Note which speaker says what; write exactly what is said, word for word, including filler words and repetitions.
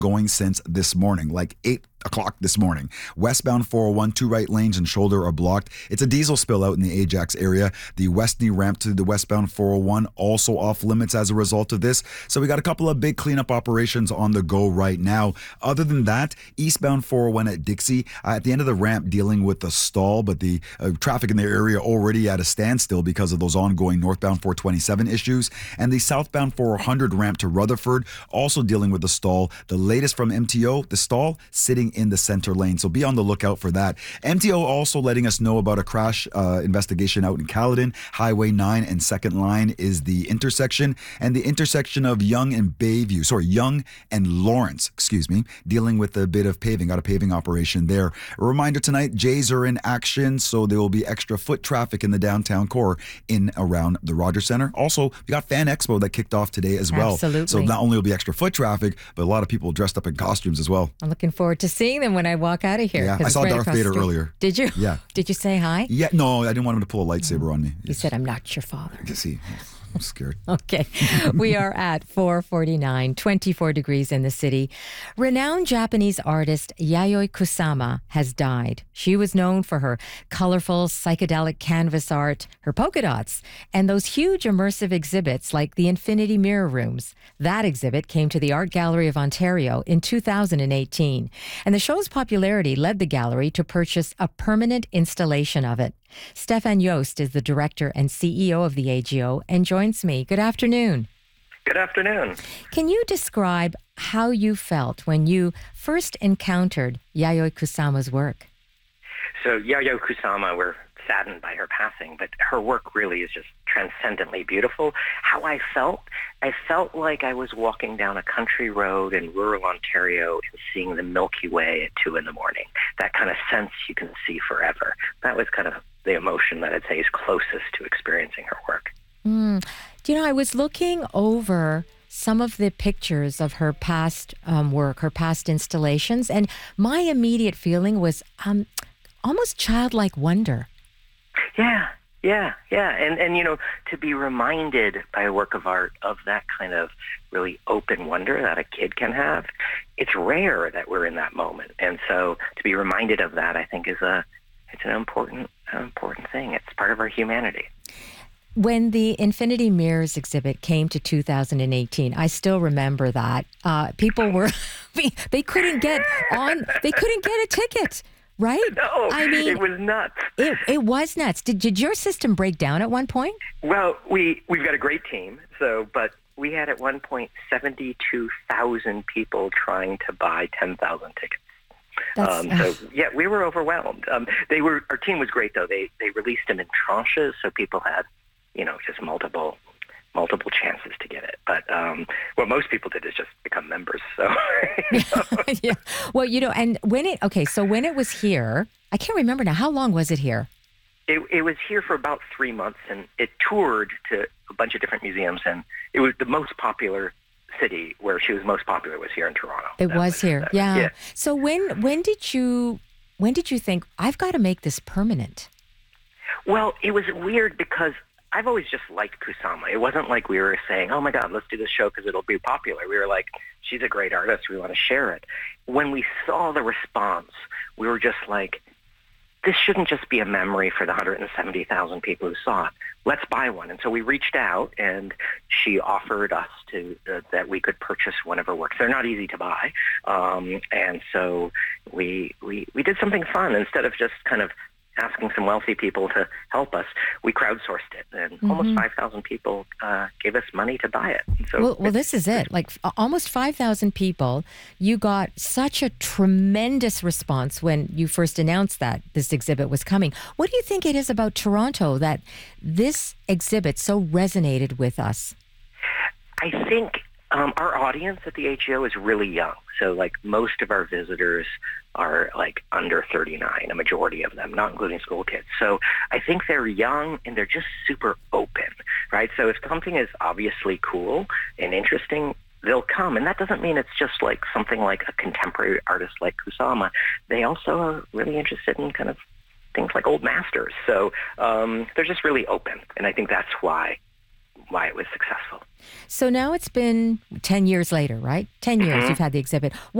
Speaker 1: going since this morning, like eight o'clock this morning. Westbound four oh one, two right lanes and shoulder are blocked. It's a diesel spill out in the Ajax area. The Westney ramp to the westbound four oh one also off limits as a result of this. So we got a couple of big cleanup operations on the go right now. Other than that, eastbound four oh one at Dixie, uh, at the end of the ramp dealing with the stall, but the uh, traffic in the area already at a standstill because of those ongoing northbound four twenty-seven issues. And the southbound four hundred ramp to Rutherford also dealing with the stall. The latest from M T O, the stall sitting in the center lane. So be on the lookout for that. M T O also letting us know about a crash uh, investigation out in Caledon. Highway nine and second line is the intersection. And the intersection of Young and Bayview, sorry, Young and Lawrence, excuse me, dealing with a bit of paving, got a paving operation there. A reminder tonight, Jays are in action, so there will be extra foot traffic in the downtown core in around the Rogers Center. Also, we got Fan Expo that kicked off today as well.
Speaker 2: Absolutely.
Speaker 1: So not only will be extra foot traffic, but a lot of people dressed up in costumes as well.
Speaker 2: I'm looking forward to seeing them when I walk out of here.
Speaker 1: Yeah, I saw
Speaker 2: right
Speaker 1: Darth Vader earlier.
Speaker 2: Did you?
Speaker 1: Yeah.
Speaker 2: Did you say hi?
Speaker 1: Yeah, no, I didn't want him to pull a lightsaber oh. on me.
Speaker 2: He said, I'm not your father.
Speaker 1: You see, I'm scared.
Speaker 2: Okay. We are at four forty-nine, twenty-four degrees in the city. Renowned Japanese artist Yayoi Kusama has died. She was known for her colorful psychedelic canvas art, her polka dots, and those huge immersive exhibits like the Infinity Mirror Rooms. That exhibit came to the Art Gallery of Ontario in two thousand eighteen, and the show's popularity led the gallery to purchase a permanent installation of it. Stefan Yost is the director and C E O of the A G O and joins me. Good afternoon.
Speaker 3: Good afternoon.
Speaker 2: Can you describe how you felt when you first encountered Yayoi Kusama's work?
Speaker 3: So Yayoi Kusama, we're saddened by her passing, but her work really is just transcendently beautiful. How I felt? I felt like I was walking down a country road in rural Ontario and seeing the Milky Way at two in the morning. That kind of sense you can see forever. That was kind of the emotion that I'd say is closest to experiencing her work.
Speaker 2: Mm. Do you know, I was looking over some of the pictures of her past um, work, her past installations, and my immediate feeling was um, almost childlike wonder.
Speaker 3: Yeah, yeah, yeah. And, and, you know, to be reminded by a work of art of that kind of really open wonder that a kid can have, it's rare that we're in that moment. And so to be reminded of that, I think, is a it's an important, an important thing. It's part of our humanity.
Speaker 2: When the Infinity Mirrors exhibit came to two thousand eighteen, I still remember that. Uh, people were, they couldn't get on, they couldn't get a ticket. Right?
Speaker 3: No,
Speaker 2: I mean,
Speaker 3: it was nuts.
Speaker 2: It, it was nuts. Did, did your system break down at one point?
Speaker 3: Well, we, we've got a great team, so but we had at one point seventy-two thousand people trying to buy ten thousand tickets. Um, so, yeah, we were overwhelmed. Um, they were Our team was great, though. They, they released them in tranches, so people had, you know, just multiple multiple chances to get it. But um, what most people did is just become members. So, you know.
Speaker 2: Yeah. Well, you know, and when it, okay, so when it was here, I can't remember now, how long was it here?
Speaker 3: It, it was here for about three months, and it toured to a bunch of different museums, and it was the most popular city where she was most popular was here in Toronto.
Speaker 2: It
Speaker 3: that
Speaker 2: was, was here,
Speaker 3: that,
Speaker 2: yeah.
Speaker 3: yeah.
Speaker 2: So when when did you when did you think, I've got to make this permanent?
Speaker 3: Well, it was weird because I've always just liked Kusama. It wasn't like we were saying, oh, my God, let's do this show because it'll be popular. We were like, she's a great artist. We want to share it. When we saw the response, we were just like, this shouldn't just be a memory for the one hundred seventy thousand people who saw it. Let's buy one. And so we reached out, and she offered us to uh, that we could purchase one of her works. They're not easy to buy. Um, and so we, we, we did something fun. Instead of just kind of asking some wealthy people to help us, we crowdsourced it, and mm-hmm. almost five thousand people uh, gave us money to buy it. And so
Speaker 2: well, well, this is it. Like almost five thousand people. You got such a tremendous response when you first announced that this exhibit was coming. What do you think it is about Toronto that this exhibit so resonated with us?
Speaker 3: I think um, our audience at the A G O is really young. So, like, most of our visitors are, like, under thirty-nine, a majority of them, not including school kids. So I think they're young, and they're just super open, right? So if something is obviously cool and interesting, they'll come. And that doesn't mean it's just, like, something like a contemporary artist like Kusama. They also are really interested in kind of things like old masters. So um, they're just really open, and I think that's why why it was successful.
Speaker 2: So now it's been ten years later, right? ten years
Speaker 3: Mhm.
Speaker 2: you've had the exhibit.